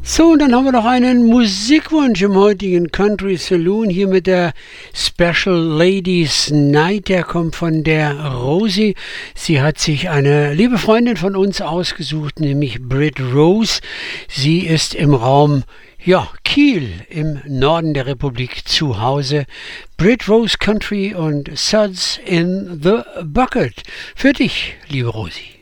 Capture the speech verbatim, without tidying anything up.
So, und dann haben wir noch einen Musikwunsch im heutigen Country Saloon hier mit der Special Ladies Night. Der kommt von der Rosie. Sie hat sich eine liebe Freundin von uns ausgesucht, nämlich Britt Rose. Sie ist im Raum ja, Kiel im Norden der Republik zu Hause. Britt Rose Country und Suds in the Bucket. Für dich, liebe Rosie.